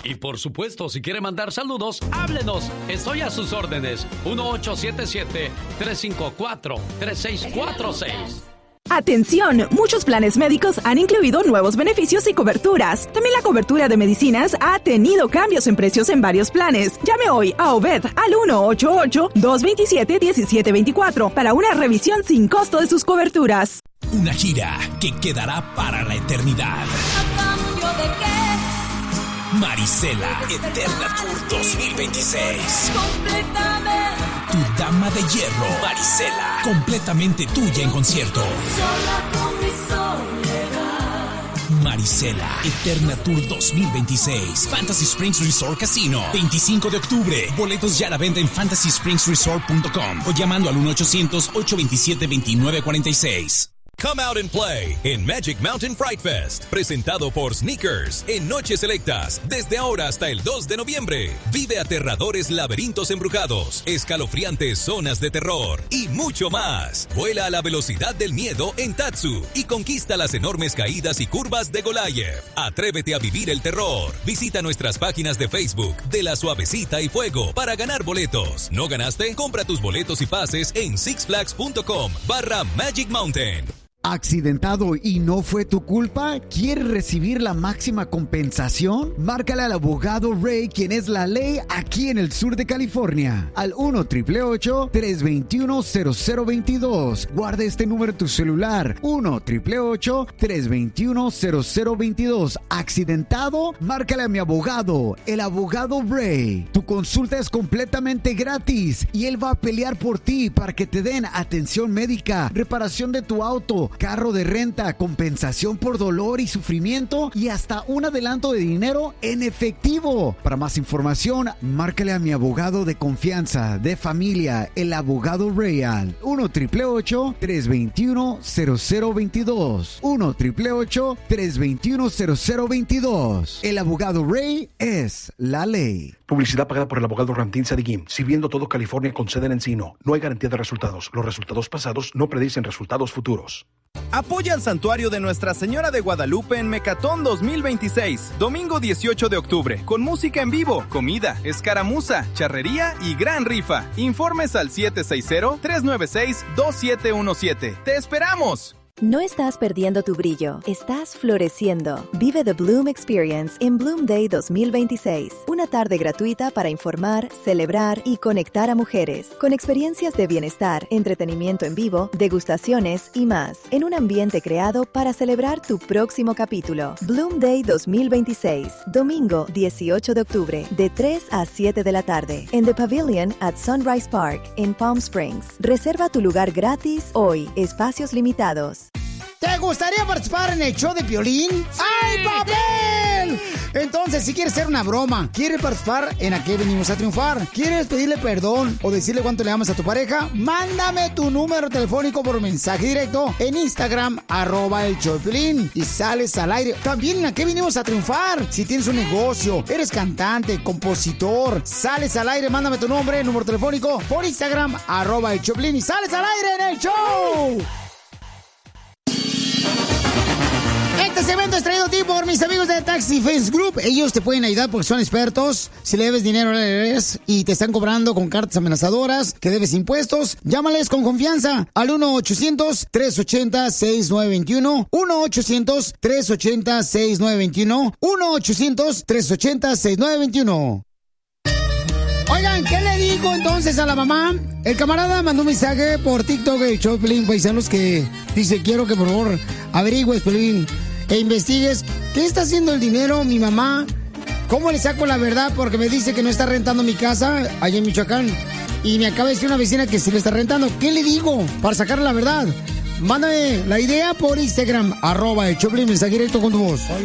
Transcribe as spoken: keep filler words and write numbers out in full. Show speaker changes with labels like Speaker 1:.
Speaker 1: Y por supuesto, si quiere mandar saludos, háblenos. Estoy a sus órdenes. uno ocho siete siete, tres cinco cuatro, tres seis cuatro seis.
Speaker 2: Atención, muchos planes médicos han incluido nuevos beneficios y coberturas. También la cobertura de medicinas ha tenido cambios en precios en varios planes. Llame hoy a Obed al uno ocho ocho, dos dos siete, uno siete dos cuatro para una revisión sin costo de sus coberturas.
Speaker 3: Una gira que quedará para la eternidad.
Speaker 4: ¿A cambio de qué?
Speaker 3: Marisela Eterna Tour dos mil veintiséis.
Speaker 4: Completamente.
Speaker 3: Tu dama de hierro, Marisela, completamente tuya en concierto.
Speaker 4: Sola con mi soledad.
Speaker 3: Marisela Eterna Tour dos mil veintiséis. Fantasy Springs Resort Casino. veinticinco de octubre. Boletos ya a la venta en fantasy springs resort punto com o llamando al uno ochocientos, ocho dos siete, dos nueve cuatro seis.
Speaker 5: Come out and play en Magic Mountain Fright Fest, presentado por Sneakers, en noches selectas, desde ahora hasta el dos de noviembre. Vive aterradores laberintos embrujados, escalofriantes zonas de terror y mucho más. Vuela a la velocidad del miedo en Tatsu y conquista las enormes caídas y curvas de Goliath. Atrévete a vivir el terror. Visita nuestras páginas de Facebook de La Suavecita y Fuego para ganar boletos. ¿No ganaste? Compra tus boletos y pases en sixflags.com barra Magic Mountain.
Speaker 6: ¿Accidentado y no fue tu culpa? ¿Quieres recibir la máxima compensación? Márcale al abogado Ray, quien es la ley aquí en el sur de California. Al uno, ocho ocho ocho, tres dos uno, cero cero dos dos. Guarda este número en tu celular. uno, ocho ocho ocho, tres dos uno, cero cero dos dos. ¿Accidentado? Márcale a mi abogado, el abogado Ray. Tu consulta es completamente gratis y él va a pelear por ti para que te den atención médica, reparación de tu auto, carro de renta, compensación por dolor y sufrimiento y hasta un adelanto de dinero en efectivo. Para más información, márcale a mi abogado de confianza, de familia, el abogado Real. uno, ocho ocho ocho, tres dos uno, cero cero dos dos. uno, ocho ocho ocho, tres dos uno, cero cero dos dos. El abogado Ray es la ley.
Speaker 7: Publicidad pagada por el abogado Ramtín Sadigim, sirviendo todo California con sede en Encino. No hay garantía de resultados. Los resultados pasados no predicen resultados futuros.
Speaker 8: Apoya al Santuario de Nuestra Señora de Guadalupe en Mecatón dos mil veintiséis, domingo dieciocho de octubre, con música en vivo, comida, escaramuza, charrería y gran rifa. Informes al siete seis cero, tres nueve seis, dos siete uno siete. ¡Te esperamos!
Speaker 9: No estás perdiendo tu brillo, estás floreciendo. Vive The Bloom Experience en Bloom Day dos mil veintiséis. Una tarde gratuita para informar, celebrar y conectar a mujeres. Con experiencias de bienestar, entretenimiento en vivo, degustaciones y más. En un ambiente creado para celebrar tu próximo capítulo. Bloom Day dos mil veintiséis. Domingo dieciocho de octubre, de tres a siete de la tarde. En The Pavilion at Sunrise Park, en Palm Springs. Reserva tu lugar gratis hoy. Espacios limitados.
Speaker 10: ¿Te gustaría participar en el show de Piolín? ¡Ay, papel! Entonces, si quieres hacer una broma, ¿quieres participar en A qué venimos a triunfar? ¿Quieres pedirle perdón o decirle cuánto le amas a tu pareja? Mándame tu número telefónico por mensaje directo en Instagram, arroba el show de Piolín, y sales al aire. También en A qué venimos a triunfar. Si tienes un negocio, eres cantante, compositor, sales al aire, mándame tu nombre, número telefónico por Instagram, arroba el show de Piolín, y sales al aire en el show. Este evento es traído a ti por mis amigos de Tax Defense Group. Ellos te pueden ayudar porque son expertos. Si le debes dinero, le debes y te están cobrando con cartas amenazadoras, que debes impuestos, llámales con confianza al uno ochocientos, tres ochenta, sesenta y nueve veintiuno, uno ochocientos, tres ochenta, sesenta y nueve veintiuno, uno ochocientos, tres ochenta, sesenta y nueve veintiuno. Oigan, ¿qué le dijo entonces a la mamá? El camarada mandó un mensaje por TikTok, el show de Pelín Paisanos, que dice: quiero que por favor averigües, Pelín, e investigues qué está haciendo el dinero mi mamá, cómo le saco la verdad, porque me dice que no está rentando mi casa allá en Michoacán y me acaba de decir una vecina que sí le está rentando. ¿Qué le digo para sacar la verdad? Mándame la idea por Instagram, arroba el Choplin, mensaje directo con tu voz.